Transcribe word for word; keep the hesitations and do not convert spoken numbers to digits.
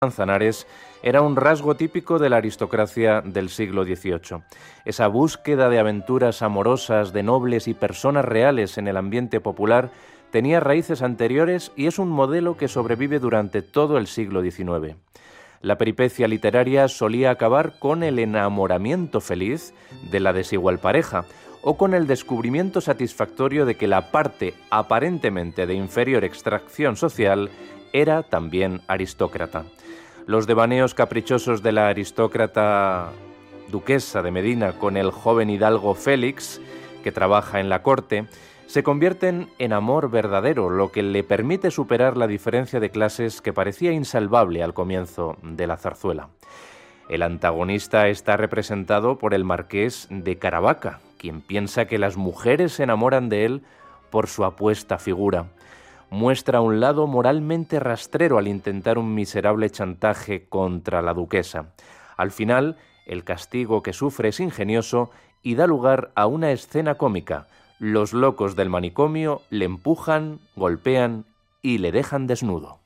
Manzanares era un rasgo típico de la aristocracia del siglo dieciocho. Esa búsqueda de aventuras amorosas de nobles y personas reales en el ambiente popular tenía raíces anteriores y es un modelo que sobrevive durante todo el siglo diecinueve. La peripecia literaria solía acabar con el enamoramiento feliz de la desigual pareja o con el descubrimiento satisfactorio de que la parte aparentemente de inferior extracción social era también aristócrata. Los devaneos caprichosos de la aristócrata duquesa de Medina con el joven hidalgo Félix, que trabaja en la corte, se convierten en amor verdadero, lo que le permite superar la diferencia de clases que parecía insalvable al comienzo de la zarzuela. El antagonista está representado por el marqués de Caravaca, quien piensa que las mujeres se enamoran de él por su apuesta figura. Muestra un lado moralmente rastrero al intentar un miserable chantaje contra la duquesa. Al final, el castigo que sufre es ingenioso y da lugar a una escena cómica. Los locos del manicomio le empujan, golpean y le dejan desnudo.